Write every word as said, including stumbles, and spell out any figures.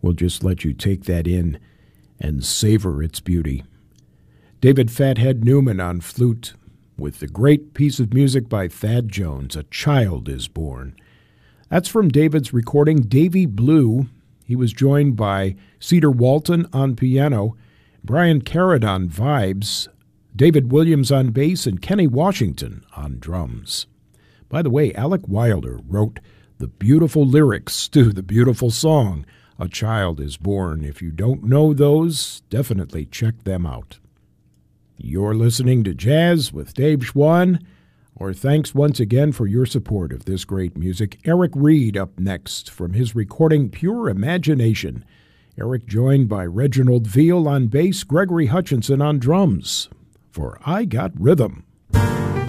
We'll just let you take that in and savor its beauty. David Fathead Newman on flute, with the great piece of music by Thad Jones, A Child is Born. That's from David's recording, Davy Blue. He was joined by Cedar Walton on piano, Brian Carrot on vibes, David Williams on bass, and Kenny Washington on drums. By the way, Alec Wilder wrote the beautiful lyrics to the beautiful song, A Child is Born. If you don't know those, definitely check them out. You're listening to Jazz with Dave Schwann. Our thanks once again for your support of this great music. Eric Reed up next from his recording Pure Imagination. Eric joined by Reginald Veal on bass, Gregory Hutchinson on drums for I Got Rhythm.